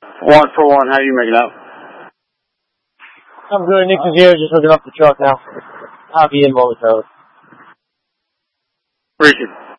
1 for 1, how you making out? I'm good. Nixon's here, just hooking up the truck now. I'll be in momentarily. Appreciate it.